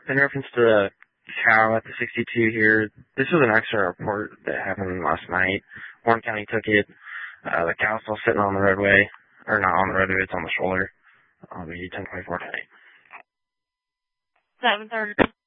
In reference to the cow at the 62 here, this was an extra report that happened last night. Warren County took it. The cow's still sitting on the roadway, or not on the roadway, it's on the shoulder. On the 1024 tonight. 7:30.